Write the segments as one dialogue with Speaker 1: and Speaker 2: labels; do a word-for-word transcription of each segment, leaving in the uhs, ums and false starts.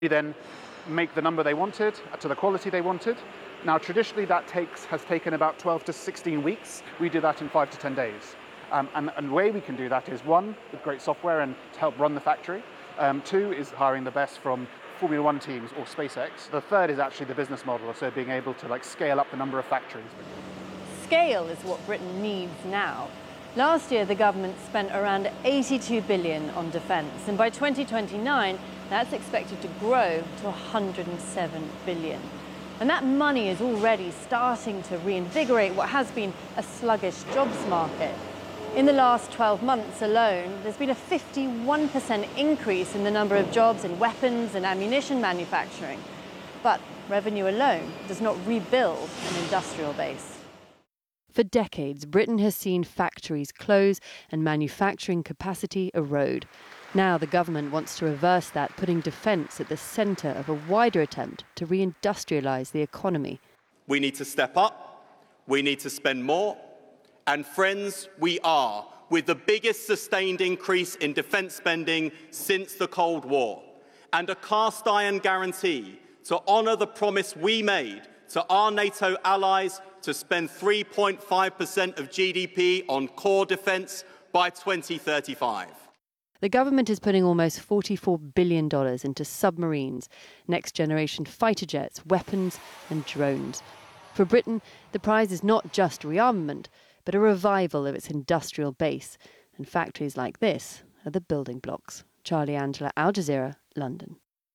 Speaker 1: You then make the number they wanted to the quality they wanted. Now, traditionally, that takes has taken about twelve to sixteen weeks. We do that in five to ten days. Um, and, and the way we can do that is, one, with great software and to help run the factory. Um, two is hiring the best from Formula One teams or SpaceX. The third is actually the business model, so being able to like scale up the number of factories.
Speaker 2: Scale is what Britain needs now. Last year, the government spent around eighty-two billion dollars on defence, and by twenty twenty-nine, that's expected to grow to one hundred seven billion dollars. And that money is already starting to reinvigorate what has been a sluggish jobs market. In the last twelve months alone, there's been a fifty-one percent increase in the number of jobs in weapons and ammunition manufacturing. But revenue alone does not rebuild an industrial base. For decades, Britain has seen factories close and manufacturing capacity erode. Now the government wants to reverse that, putting defence at the centre of a wider attempt to reindustrialise the economy.
Speaker 3: We need to step up, we need to spend more, and friends, we are, with the biggest sustained increase in defence spending since the Cold War, and a cast-iron guarantee to honour the promise we made to our NATO allies to spend three point five percent of G D P on core defence by twenty thirty-five.
Speaker 2: The government is putting almost forty-four billion dollars into submarines, next-generation fighter jets, weapons and drones. For Britain, the prize is not just rearmament, but a revival of its industrial base. And factories like this are the building blocks. Charlie Angela, Al Jazeera, London.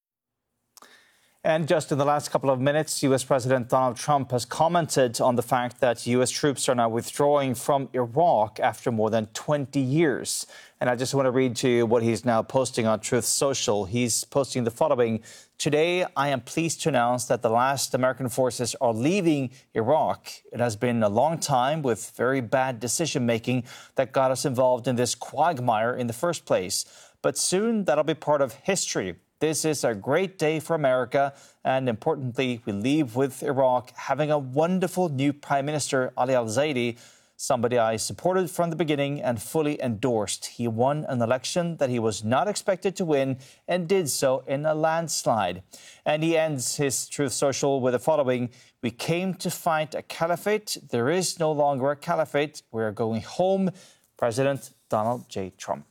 Speaker 4: And just in the last couple of minutes, U S President Donald Trump has commented on the fact that U S troops are now withdrawing from Iraq after more than twenty years. And I just want to read to you what he's now posting on Truth Social. He's posting the following. Today, I am pleased to announce that the last American forces are leaving Iraq. It has been a long time with very bad decision-making that got us involved in this quagmire in the first place. But soon that'll be part of history. This is a great day for America, and importantly, we leave with Iraq having a wonderful new Prime Minister, Ali al-Zaidi, somebody I supported from the beginning and fully endorsed. He won an election that he was not expected to win and did so in a landslide. And he ends his Truth Social with the following. We came to fight a caliphate. There is no longer a caliphate. We are going home. President Donald J. Trump.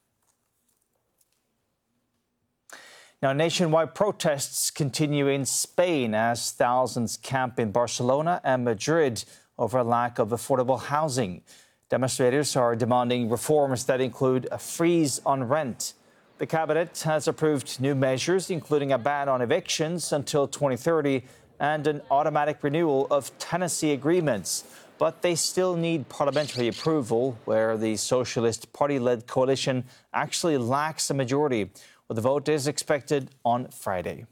Speaker 4: Now, nationwide protests continue in Spain as thousands camp in Barcelona and Madrid over a lack of affordable housing. Demonstrators are demanding reforms that include a freeze on rent. The cabinet has approved new measures, including a ban on evictions until twenty thirty and an automatic renewal of tenancy agreements. But they still need parliamentary approval, where the Socialist Party-led coalition actually lacks a majority. Well, the vote is expected on Friday.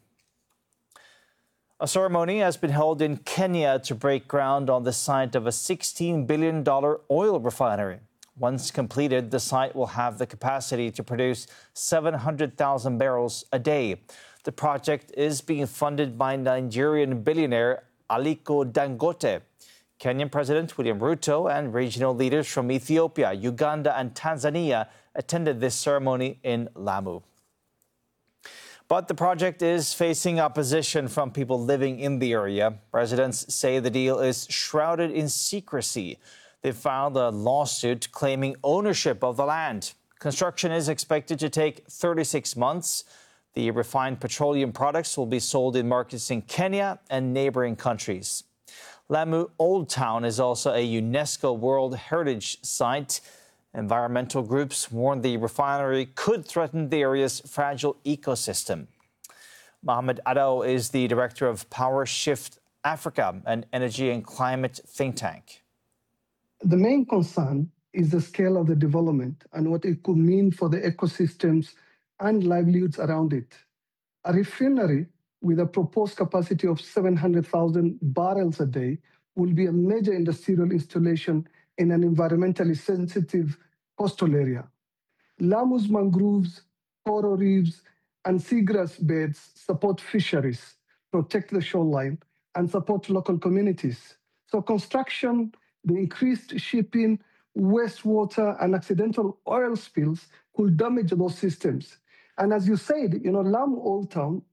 Speaker 4: A ceremony has been held in Kenya to break ground on the site of a sixteen billion dollars oil refinery. Once completed, the site will have the capacity to produce seven hundred thousand barrels a day. The project is being funded by Nigerian billionaire Aliko Dangote. Kenyan President William Ruto and regional leaders from Ethiopia, Uganda and Tanzania attended this ceremony in Lamu. But the project is facing opposition from people living in the area. Residents say the deal is shrouded in secrecy. They filed a lawsuit claiming ownership of the land. Construction is expected to take thirty-six months. The refined petroleum products will be sold in markets in Kenya and neighboring countries. Lamu Old Town is also a UNESCO World Heritage Site. Environmental groups warn the refinery could threaten the area's fragile ecosystem. Mohamed Addo is the director of Power Shift Africa, an energy and climate think tank.
Speaker 5: The main concern is the scale of the development and what it could mean for the ecosystems and livelihoods around it. A refinery with a proposed capacity of seven hundred thousand barrels a day will be a major industrial installation in an environmentally sensitive coastal area. Lamu's mangroves, coral reefs, and seagrass beds support fisheries, protect the shoreline, and support local communities. So construction, the increased shipping, wastewater, and accidental oil spills could damage those systems. And as you said, you know, Lamu Old Town